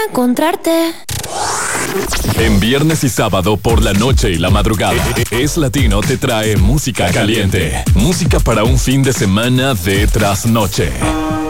encontrarte. En viernes y sábado por la noche y la madrugada, Es Latino te trae música caliente. Música para un fin de semana de trasnoche.